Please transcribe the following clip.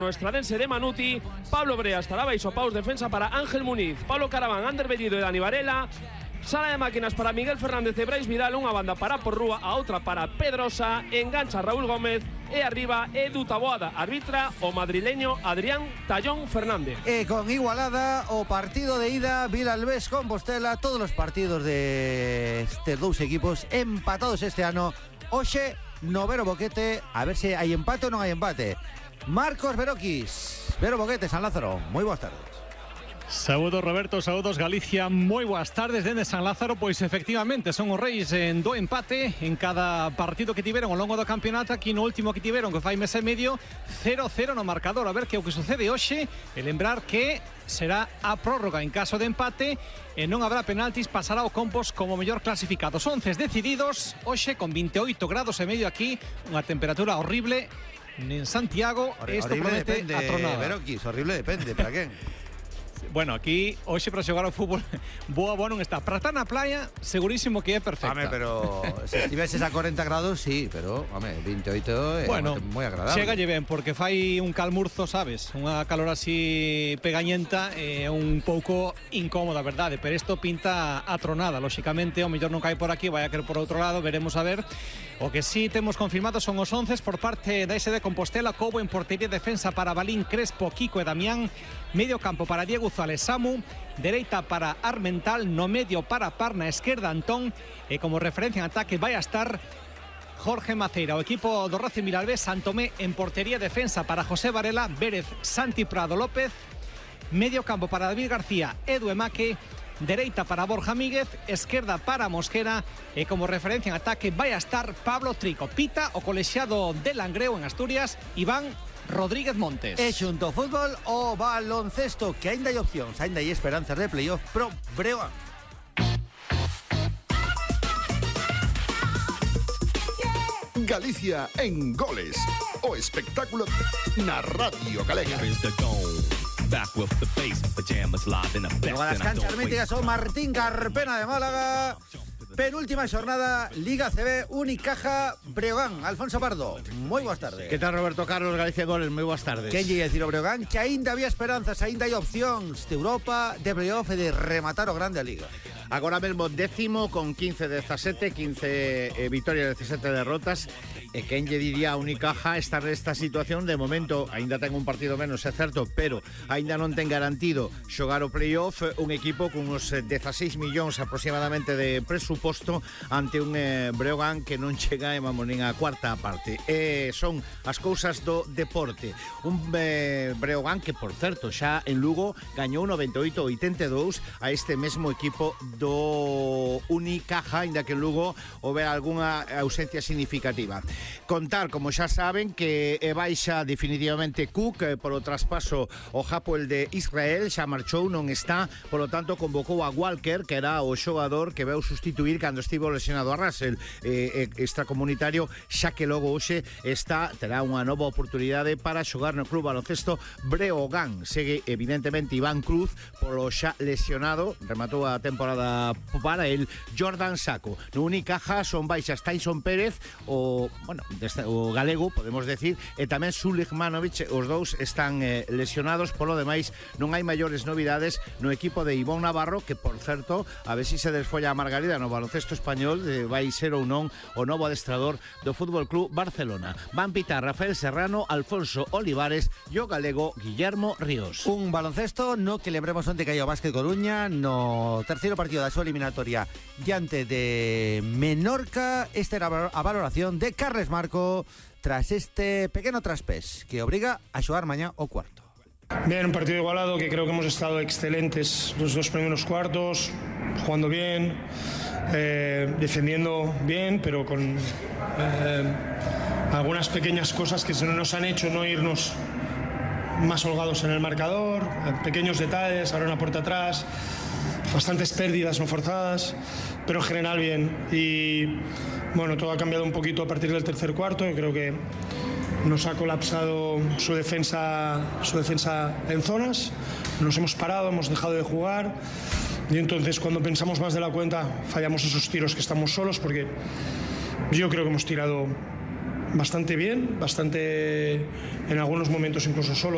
Estradense de Manuti, Pablo Brea estará baixo paus, defensa para Ángel Muniz, Pablo Caraván, Ander Bellido e Dani Varela, sala de máquinas para Miguel Fernández e Brais Vidal, unha banda para Porrúa, a outra para Pedrosa, engancha Raúl Gómez e arriba Edu Taboada, arbitra o madrileño Adrián Tallón Fernández. E con igualada o partido de ida, Vilalbés Compostela, todos os partidos de estes dous equipos empatados este ano. Hoxe no Vero Boquete, a ver se hai empate ou non hai empate. Marcos Beroquis, Vero Boquete, San Lázaro, moi boas tardes. Saúdos Roberto, saúdos Galicia, moi boas tardes dende San Lázaro. Pois efectivamente son os reis en do empate en cada partido que tiveron ao longo do campeonato. Aquí no último que tiveron, que fai mes e medio, 0-0 no marcador. A ver que o que sucede hoxe, e lembrar que será a prórroga en caso de empate e non habrá penaltis, pasará o Compos como mellor clasificados. 11 decididos, hoxe con 28 grados e medio aquí, unha temperatura horrible en Santiago. Isto promete a tronada. Beroquis, horrible depende, para quen? Bueno, aquí hoxe para xogar ao fútbol boa non está. Para estar na playa, segurísimo que é perfecta. Home, pero se estiveses a 40 grados, sí, pero, home, 28 é moi agradable. Chegalle ben, porque fai un calmurzo, sabes? Unha calor así pegañenta e un pouco incómoda, verdade? Pero isto pinta a tronada, lóxicamente, o mellor non cae por aquí, vai a caer por outro lado, veremos a ver. O que sí temos confirmado son os 11 por parte da SD Compostela. Cobo en portería, defensa para Balín, Crespo, Kiko e Damián. Medio campo para Diego Zales, Samu. Dereita para Armental, no medio para Parna, esquerda Antón. E como referencia en ataque vai a estar Jorge Maceira. O equipo do Racing Vilalbés, Santomé en portería, defensa para José Varela, Vérez, Santi Prado, López. Medio campo para David García, Edu Emaque. Dereita para Borja Míguez, esquerda para Mosquera e como referencia en ataque vai a estar Pablo Trico. Pita o colexiado de Langreo en Asturias, Iván Rodríguez Montes. E xunto ao fútbol o baloncesto, que aínda hai opcións, aínda hai esperanzas de playoff pro Breogán. Galicia en goles, o espectáculo na Radio Galega. Luego a las canchas míticas o Martín Carpena de Málaga. Penúltima xornada, Liga CB, Unicaja, Breogán. Alfonso Pardo, moi boas tardes. Que tal, Roberto Carlos, Galicia Goles, moi boas tardes. Que lle ia dicir o Breogán que aínda había esperanzas, aínda hai opcións de Europa, de playoff e de rematar o grande a Liga. Agora mesmo 10º con 15-17, 15 victorias, 17 derrotas. E quen lle diría a Unicaja estar nesta situación? De momento aínda ten un partido menos, é certo, pero aínda non ten garantido xogar o playoff. Un equipo con uns 16 millóns aproximadamente de presuposto ante un Breogán que non chega nin a cuarta parte. Son as cousas do deporte. Un Breogán que, por certo, xa en Lugo gañou 98-82 a este mesmo equipo do Unicaja, ainda que en Lugo houve algunha ausencia significativa. Contar, como xa saben, que baixa definitivamente Cook polo traspaso o Hapoel de Israel, xa marchou, non está, polo tanto convocou a Walker, que era o xogador que veu sustituir cando estivo lesionado a Russell, extracomunitario, xa que logo hoxe terá unha nova oportunidade para xogar no Club Baloncesto Breogán. Segue evidentemente Iván Cruz polo xa lesionado, rematou a temporada para el Jordan Saco. No Unicaja son baixas Tyson Pérez, o galego, podemos decir, e tamén Sulik Manovic. Os dous están lesionados. Polo demais, non hai maiores novidades no equipo de Ivón Navarro, que, por certo, a ver se desfolla a Margarida no baloncesto español, vai ser ou non o novo adestrador do Fútbol Club Barcelona. Van pitar Rafael Serrano, Alfonso Olivares e o galego Guillermo Ríos. Un baloncesto no que lembremos onde caía o Básquet Coruña no terceiro partido da súa eliminatoria diante de Menorca. Esta era a valoración de Carles Marco tras este pequeno traspés que obriga a xogar mañá o cuarto. Bien, un partido igualado que creo que hemos estado excelentes los dos primeros cuartos, jugando bien, defendiendo bien, pero con algunas pequeñas cosas que nos han hecho no irnos más holgados en el marcador, pequeños detalles, ahora una puerta atrás, bastantes pérdidas no forzadas, pero en general bien. Y bueno, todo ha cambiado un poquito a partir del tercer cuarto. Yo creo que nos ha colapsado su defensa en zonas, nos hemos parado, hemos dejado de jugar y entonces cuando pensamos más de la cuenta fallamos esos tiros que estamos solos, porque yo creo que hemos tirado bastante bien, bastante en algunos momentos incluso solo.